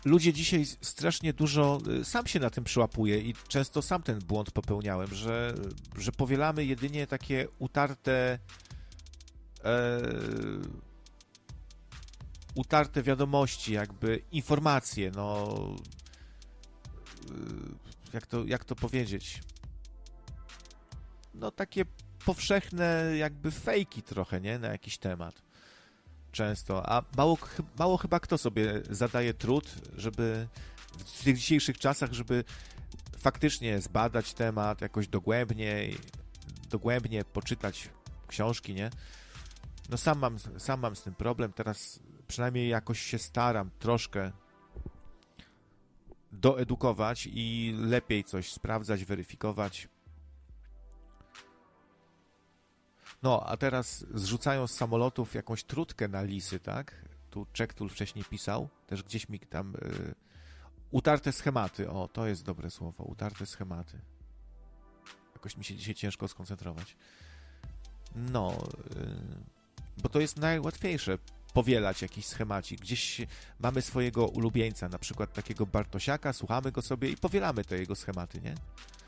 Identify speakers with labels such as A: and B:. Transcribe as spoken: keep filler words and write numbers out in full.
A: ludzie dzisiaj strasznie dużo, sam się na tym przyłapuję i często sam ten błąd popełniałem, że, że powielamy jedynie takie utarte e, utarte wiadomości, jakby informacje, no jak to, jak to powiedzieć? No takie powszechne jakby fejki trochę, nie? Na jakiś temat. Często. A mało, mało chyba kto sobie zadaje trud, żeby w tych dzisiejszych czasach, żeby faktycznie zbadać temat jakoś dogłębniej, dogłębnie poczytać książki, nie? No sam mam, sam mam z tym problem. Teraz przynajmniej jakoś się staram troszkę doedukować i lepiej coś sprawdzać, weryfikować. No, a teraz zrzucają z samolotów jakąś trutkę na lisy, tak? Tu Czektul wcześniej pisał, też gdzieś mi tam y, utarte schematy, o, to jest dobre słowo, utarte schematy. Jakoś mi się dzisiaj ciężko skoncentrować. No, y, bo to jest najłatwiejsze, powielać jakiś schemacik. Gdzieś mamy swojego ulubieńca, na przykład takiego Bartosiaka, słuchamy go sobie i powielamy te jego schematy, nie?